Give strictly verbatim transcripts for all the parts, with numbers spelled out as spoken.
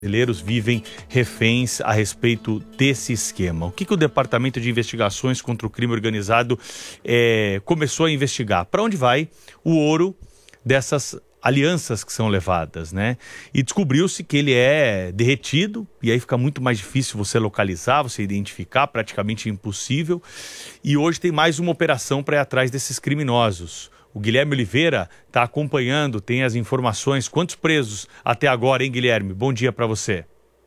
brasileiros vivem reféns a respeito desse esquema. O que, que o Departamento de Investigações contra o Crime Organizado é, começou a investigar? Para onde vai o ouro dessas alianças que são levadas, né? E descobriu-se que ele é derretido, e aí fica muito mais difícil você localizar, você identificar, praticamente impossível. E hoje tem mais uma operação para ir atrás desses criminosos. O Guilherme Oliveira está acompanhando, tem as informações. Quantos presos até agora, hein, Guilherme? Bom dia para você.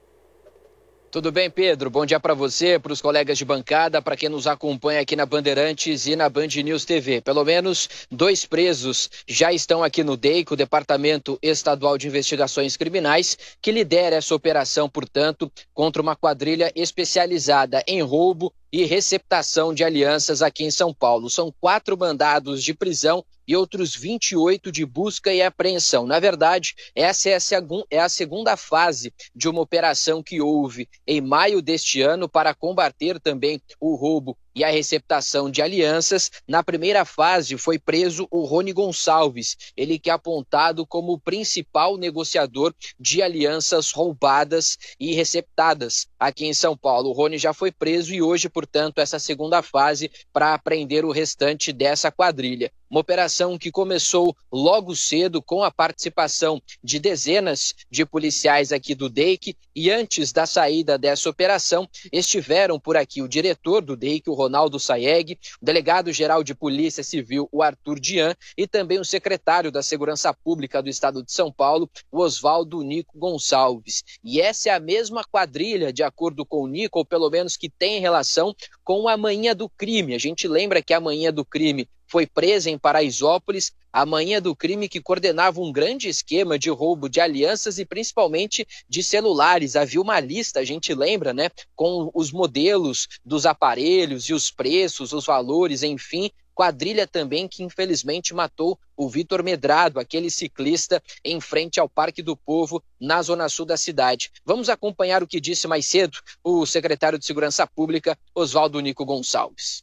Tudo bem, Pedro? Bom dia para você, para os colegas de bancada, para quem nos acompanha aqui na Bandeirantes e na Band News T V. Pelo menos dois presos já estão aqui no D E I C, o Departamento Estadual de Investigações Criminais, que lidera essa operação, portanto, contra uma quadrilha especializada em roubo e receptação de alianças aqui em São Paulo. São quatro mandados de prisão e outros vinte e oito de busca e apreensão. Na verdade, essa é a, segu- é a segunda fase de uma operação que houve em maio deste ano para combater também o roubo e a receptação de alianças. Na primeira fase foi preso o Rony Gonçalves, ele que é apontado como o principal negociador de alianças roubadas e receptadas aqui em São Paulo. O Rony já foi preso e hoje, portanto, essa segunda fase para apreender o restante dessa quadrilha. Uma operação que começou logo cedo com a participação de dezenas de policiais aqui do D E I C, e antes da saída dessa operação estiveram por aqui o diretor do D E I C, o Ronaldo Saeg, o delegado-geral de Polícia Civil, o Arthur Dian, e também o secretário da Segurança Pública do Estado de São Paulo, o Oswaldo Nico Gonçalves. E essa é a mesma quadrilha, de acordo com o Nico, ou pelo menos que tem relação com a Manhã do Crime. A gente lembra que a Manhã do Crime foi presa em Paraisópolis, a Manhã do Crime que coordenava um grande esquema de roubo de alianças e principalmente de celulares. Havia uma lista, a gente lembra, né, com os modelos dos aparelhos e os preços, os valores, enfim. Quadrilha também que infelizmente matou o Vitor Medrado, aquele ciclista em frente ao Parque do Povo, na zona sul da cidade. Vamos acompanhar o que disse mais cedo o secretário de Segurança Pública, Oswaldo Nico Gonçalves.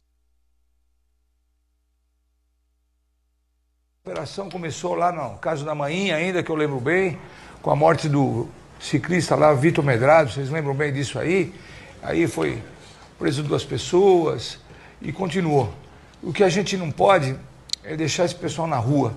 A operação começou lá no caso da Manhinha, ainda que eu lembro bem, com a morte do ciclista lá, Vitor Medrado, vocês lembram bem disso aí? Aí foi preso duas pessoas e continuou. O que a gente não pode é deixar esse pessoal na rua.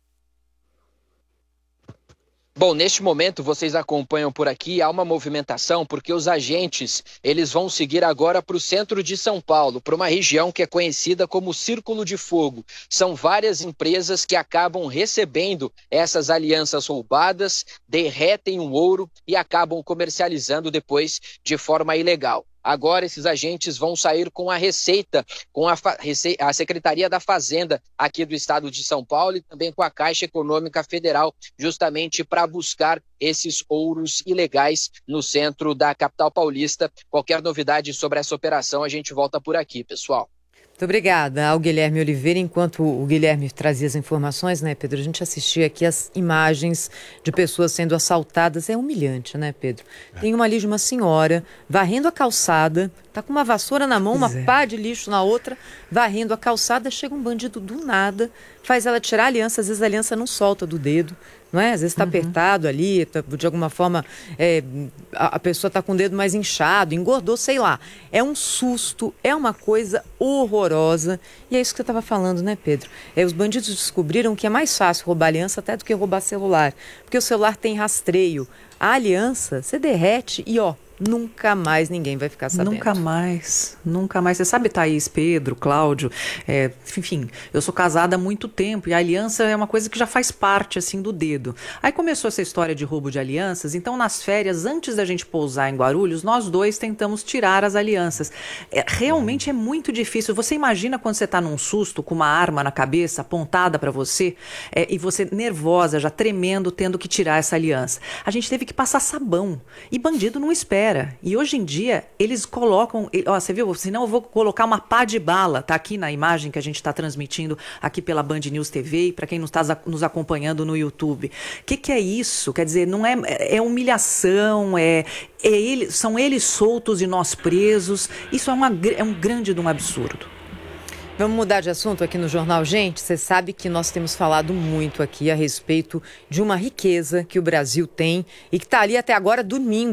Bom, neste momento vocês acompanham por aqui, há uma movimentação porque os agentes, eles vão seguir agora para o centro de São Paulo, para uma região que é conhecida como Círculo de Fogo. São várias empresas que acabam recebendo essas alianças roubadas, derretem o ouro e acabam comercializando depois de forma ilegal. Agora esses agentes vão sair com a Receita, com a, fa- Rece- a Secretaria da Fazenda aqui do estado de São Paulo e também com a Caixa Econômica Federal, justamente para buscar esses ouros ilegais no centro da capital paulista. Qualquer novidade sobre essa operação, a gente volta por aqui, pessoal. Muito obrigada ao Guilherme Oliveira. Enquanto o Guilherme trazia as informações, né, Pedro? A gente assistia aqui as imagens de pessoas sendo assaltadas. É humilhante, né, Pedro? É. Tem uma ali de uma senhora varrendo a calçada, tá com uma vassoura na mão, uma é. pá de lixo na outra, varrendo a calçada. Chega um bandido do nada, faz ela tirar a aliança. Às vezes a aliança não solta do dedo, não é? Às vezes está uhum. apertado ali, tá, de alguma forma é, a, a pessoa está com o dedo mais inchado, engordou, sei lá. É um susto, é uma coisa horrorosa. E é isso que você estava falando, né, Pedro? É, os bandidos descobriram que é mais fácil roubar aliança até do que roubar celular. Porque o celular tem rastreio. A aliança, você derrete e, ó, nunca mais ninguém vai ficar sabendo. Nunca mais, nunca mais. Você sabe, Thaís, Pedro, Cláudio, é, enfim, eu sou casada há muito tempo e a aliança é uma coisa que já faz parte, assim, do dedo. Aí começou essa história de roubo de alianças, então nas férias, antes da gente pousar em Guarulhos, nós dois tentamos tirar as alianças. É, realmente é muito difícil. Você imagina quando você está num susto com uma arma na cabeça, apontada para você, é, e você nervosa, já tremendo, tendo que tirar essa aliança. A gente teve que passar sabão e bandido não espera. E hoje em dia, eles colocam... Ó, você viu? Senão eu vou colocar uma pá de bala. Tá aqui na imagem que a gente está transmitindo aqui pela Band News T V e para quem não está nos acompanhando no YouTube. O que, que é isso? Quer dizer, não é, é humilhação, é, é ele, são eles soltos e nós presos. Isso é, uma, é um grande de um absurdo. Vamos mudar de assunto aqui no Jornal Gente? Você sabe que nós temos falado muito aqui a respeito de uma riqueza que o Brasil tem e que está ali até agora dormindo.